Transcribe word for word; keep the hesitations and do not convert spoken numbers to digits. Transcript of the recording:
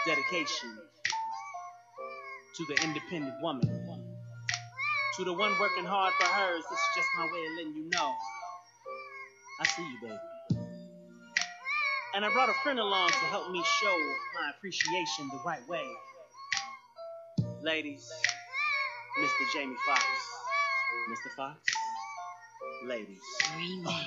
dedication to the independent woman, to the one working hard for hers. This is just my way of letting you know I see you, baby. And I brought a friend along to help me show my appreciation the right way. Ladies, Mister Jamie Foxx. Mister Fox, ladies.